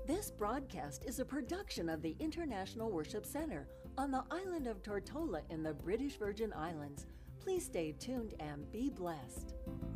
This broadcast is a production of the International Worship Center on the island of Tortola in the British Virgin Islands. Please stay tuned and be blessed.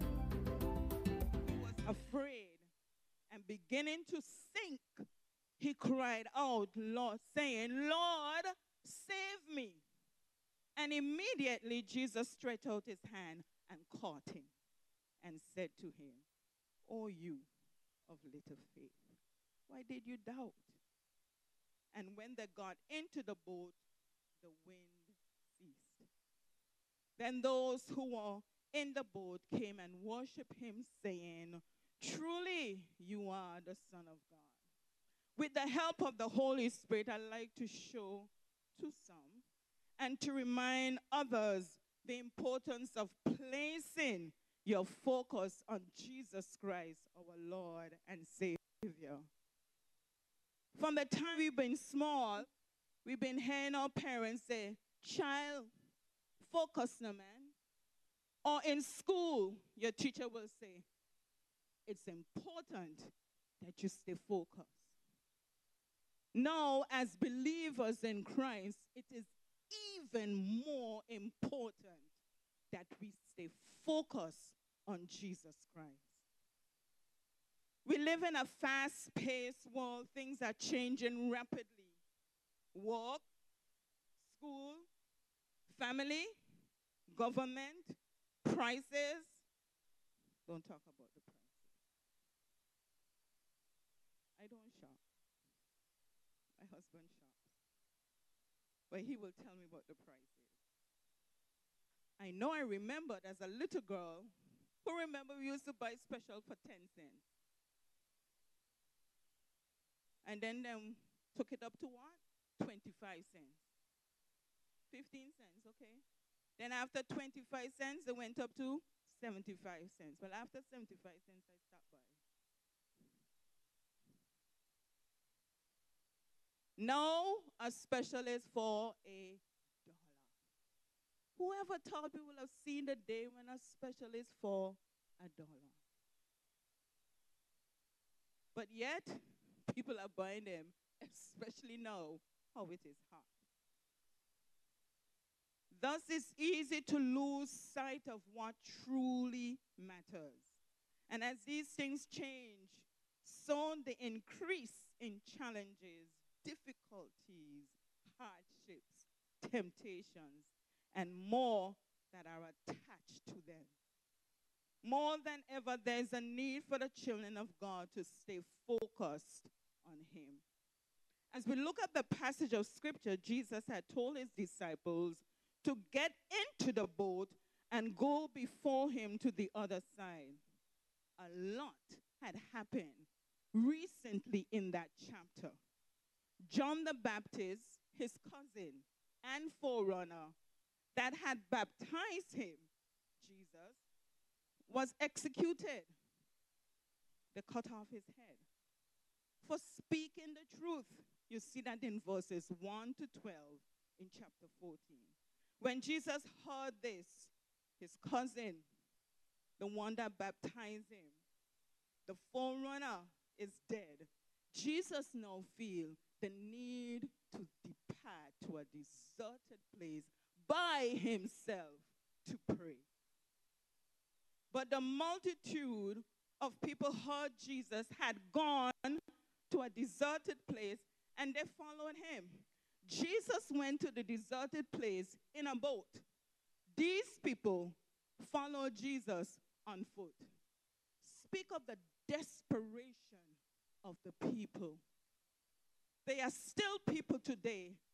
He was afraid and beginning to sink, he cried out, Lord, saying, Lord, save me. And immediately Jesus stretched out his hand and caught him and said to him, O you of little faith, why did you doubt? And when they got into the boat, the wind ceased. Then those who were in the boat came and worshiped him, saying, Truly you are the Son of God. With the help of the Holy Spirit, I like to show to some and to remind others the importance of placing your focus on Jesus Christ, our Lord and Savior. From the time we've been small, we've been hearing our parents say, child, focus now, man. Or in school, your teacher will say, it's important that you stay focused. Now, as believers in Christ, it is even more important that we stay focused on Jesus Christ. We live in a fast-paced world. Things are changing rapidly. Work, school, family, government, prices. Don't talk about the prices. I don't shop. My husband shops. But he will tell me about the prices. I know I remembered as a little girl who remember we used to buy special for 10 cents. And then took it up to what? 25 cents. 15 cents, okay. Then after 25 cents, it went up to 75 cents. Well, after 75 cents, I stopped by. Now, a special is for $1. Whoever thought we would have seen the day when a special is for $1? But yet, people are buying them, especially now, how it is hot. Thus, it's easy to lose sight of what truly matters. And as these things change, so the increase in challenges, difficulties, hardships, temptations, and more that are attached to them. More than ever, there's a need for the children of God to stay focused on him. As we look at the passage of scripture, Jesus had told his disciples to get into the boat and go before him to the other side. A lot had happened recently in that chapter. John the Baptist, his cousin and forerunner that had baptized him, Jesus, was executed. They cut off his head for speaking the truth. You see that in verses 1 to 12 in chapter 14. When Jesus heard this, his cousin, the one that baptized him, the forerunner is dead. Jesus now feels the need to depart to a deserted place by himself to pray. But the multitude of people heard Jesus had gone to a deserted place and they followed him. Jesus went to the deserted place in a boat. These people followed Jesus on foot. Speak of the desperation of the people. There are still people today